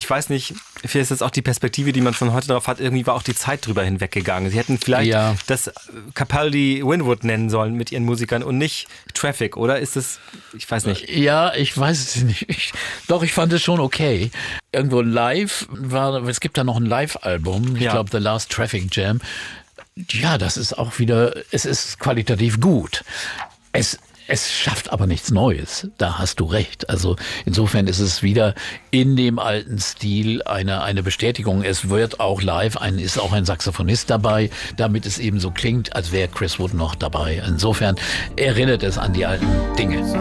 weiß nicht, vielleicht ist das auch die Perspektive, die man von heute darauf hat, irgendwie war auch die Zeit drüber hinweggegangen. Sie hätten vielleicht das Capaldi-Winwood nennen sollen mit ihren Musikern und nicht Traffic, oder ist es, ich weiß nicht. Ja, ich weiß es nicht. Ich fand es schon okay. Irgendwo live es gibt da noch ein Live-Album, ich glaube The Last Traffic Jam. Ja, das ist auch wieder, es ist qualitativ gut. Es schafft aber nichts Neues. Da hast du recht. Also insofern ist es wieder in dem alten Stil eine Bestätigung. Es wird auch live, ist auch ein Saxophonist dabei, damit es eben so klingt, als wäre Chris Wood noch dabei. Insofern erinnert es an die alten Dinge.